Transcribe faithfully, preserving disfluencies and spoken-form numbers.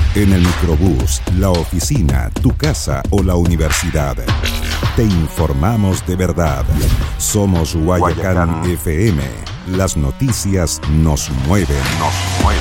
En el microbús, la oficina, tu casa o la universidad. Te informamos de verdad. Somos Guayacán F M. Las noticias nos mueven. Nos mueven.